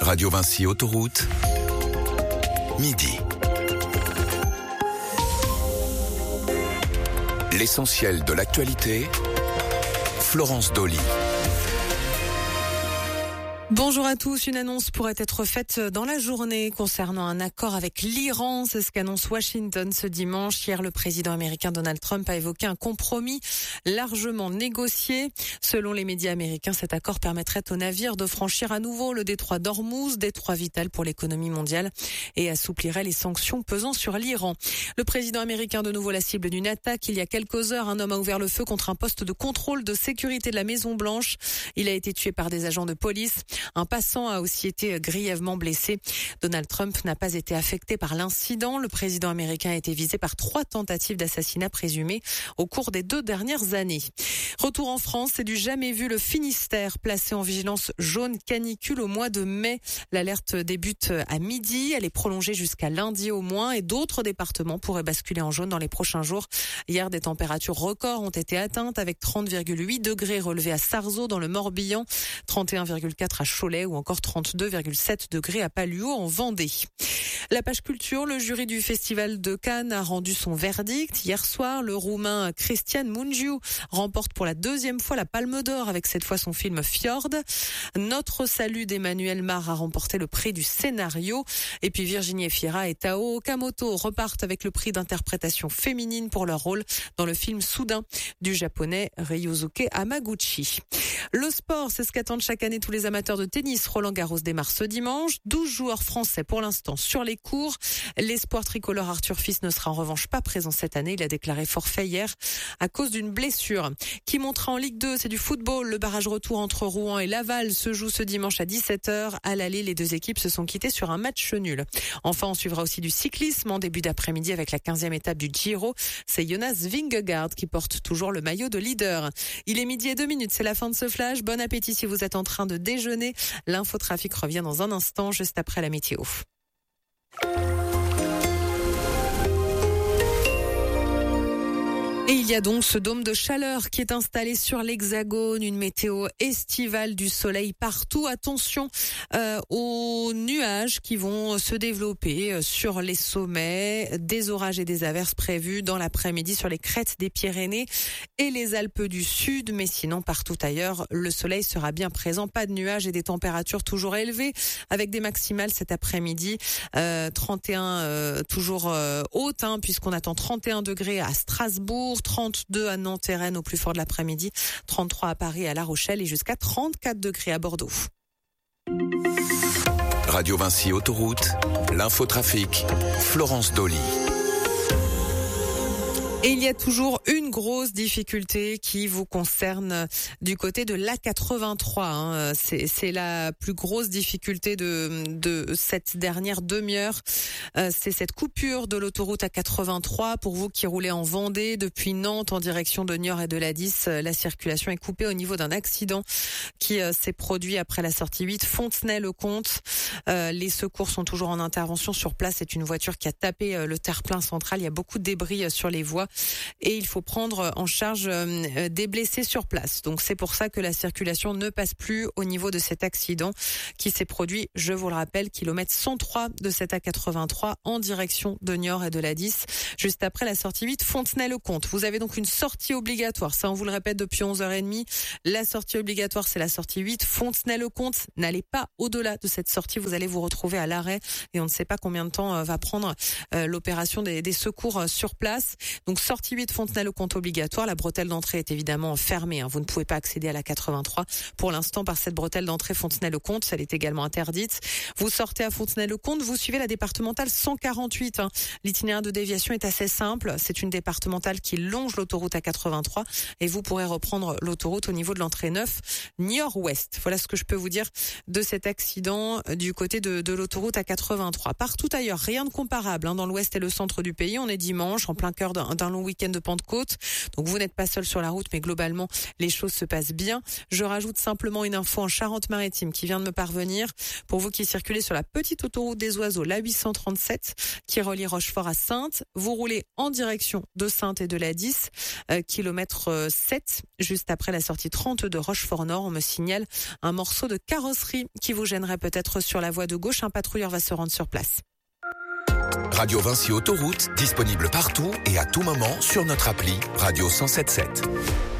Radio Vinci Autoroute, midi. L'essentiel de l'actualité, Florence Dolly. Bonjour à tous. Une annonce pourrait être faite dans la journée concernant un accord avec l'Iran. C'est ce qu'annonce Washington ce dimanche. Hier, le président américain Donald Trump a évoqué un compromis largement négocié. Selon les médias américains, cet accord permettrait aux navires de franchir à nouveau le détroit d'Ormuz, détroit vital pour l'économie mondiale, et assouplirait les sanctions pesant sur l'Iran. Le président américain, de nouveau la cible d'une attaque. Il y a quelques heures, un homme a ouvert le feu contre un poste de contrôle de sécurité de la Maison-Blanche. Il a été tué par des agents de police. Un passant a aussi été grièvement blessé. Donald Trump n'a pas été affecté par l'incident. Le président américain a été visé par 3 tentatives d'assassinat présumées au cours des 2 dernières années. Retour en France, c'est du jamais vu. Le Finistère placé en vigilance jaune canicule au mois de mai. L'alerte débute à midi. Elle est prolongée jusqu'à lundi au moins, et d'autres départements pourraient basculer en jaune dans les prochains jours. Hier, des températures records ont été atteintes avec 30,8 degrés relevés à Sarzeau dans le Morbihan, 31,4 à Cholet ou encore 32,7 degrés à Palluau en Vendée. La page culture, le jury du Festival de Cannes a rendu son verdict. Hier soir, le Roumain Cristian Mungiu remporte pour la 2e fois la Palme d'Or avec cette fois son film Fjord. Notre salut d'Emmanuel Mar a remporté le prix du scénario. Et puis Virginie Efira et Tao Okamoto repartent avec le prix d'interprétation féminine pour leur rôle dans le film Soudain du japonais Ryusuke Hamaguchi. Le sport, c'est ce qu'attendent chaque année tous les amateurs de tennis. Roland-Garros démarre ce dimanche. 12 joueurs français pour l'instant sur les cours. L'espoir tricolore Arthur Fils ne sera en revanche pas présent cette année. Il a déclaré forfait hier à cause d'une blessure. Qui montera en Ligue 2, c'est du football. Le barrage retour entre Rouen et Laval se joue ce dimanche à 17h. À l'aller, les 2 équipes se sont quittées sur un match nul. Enfin, on suivra aussi du cyclisme en début d'après-midi avec la 15e étape du Giro. C'est Jonas Vingegaard qui porte toujours le maillot de leader. Il est 12:02, c'est la fin de ce flash. Bon appétit si vous êtes en train de déjeuner. L'infotrafic revient dans un instant, juste après la météo. Et il y a donc ce dôme de chaleur qui est installé sur l'Hexagone, une météo estivale, du soleil partout. Attention aux nuages qui vont se développer sur les sommets, des orages et des averses prévus dans l'après-midi sur les crêtes des Pyrénées et les Alpes du Sud. Mais sinon, partout ailleurs, le soleil sera bien présent. Pas de nuages et des températures toujours élevées avec des maximales cet après-midi. 31 toujours hautes, puisqu'on attend 31 degrés à Strasbourg, 32 à Nantes et Rennes au plus fort de l'après-midi, 33 à Paris et à La Rochelle et jusqu'à 34 degrés à Bordeaux. Radio Vinci Autoroute, l'infotrafic, Florence Dolly. Et il y a toujours une grosse difficulté qui vous concerne du côté de l'A83. C'est la plus grosse difficulté de cette dernière demi-heure. C'est cette coupure de l'autoroute A83. Pour vous qui roulez en Vendée depuis Nantes en direction de Niort et de la 10, la circulation est coupée au niveau d'un accident qui s'est produit après la sortie 8 Fontenay-le-Comte. Les secours sont toujours en intervention sur place. C'est une voiture qui a tapé le terre-plein central. Il y a beaucoup de débris sur les voies. Et il faut prendre en charge des blessés sur place. Donc c'est pour ça que la circulation ne passe plus au niveau de cet accident qui s'est produit, je vous le rappelle, kilomètre 103 de cette A83 en direction de Niort et de la 10, juste après la sortie 8 Fontenay-le-Comte. Vous avez donc une sortie obligatoire, ça on vous le répète depuis 11h30. La sortie obligatoire, c'est la sortie 8 Fontenay-le-Comte. N'allez pas au-delà de cette sortie, vous allez vous retrouver à l'arrêt et on ne sait pas combien de temps va prendre l'opération des secours sur place. Donc sortie 8 Fontenay-le-Comte obligatoire. La bretelle d'entrée est évidemment fermée. Vous ne pouvez pas accéder à la 83 pour l'instant par cette bretelle d'entrée Fontenay-le-Comte. Elle est également interdite. Vous sortez à Fontenay-le-Comte, vous suivez la départementale 148. L'itinéraire de déviation est assez simple. C'est une départementale qui longe l'autoroute A83 et vous pourrez reprendre l'autoroute au niveau de l'entrée 9 Niort-Ouest. Voilà ce que je peux vous dire de cet accident du côté de l'autoroute A83. Partout ailleurs, rien de comparable dans l'ouest et le centre du pays. On est dimanche, en plein cœur d'un long week-end de Pentecôte. Donc vous n'êtes pas seul sur la route, mais globalement, les choses se passent bien. Je rajoute simplement une info en Charente-Maritime qui vient de me parvenir. Pour vous qui circulez sur la petite autoroute des Oiseaux, la 837, qui relie Rochefort à Saintes, vous roulez en direction de Saintes et de la 10, kilomètre 7, juste après la sortie 30 de Rochefort-Nord. On me signale un morceau de carrosserie qui vous gênerait peut-être sur la voie de gauche. Un patrouilleur va se rendre sur place. Radio Vinci Autoroute, disponible partout et à tout moment sur notre appli Radio 107.7.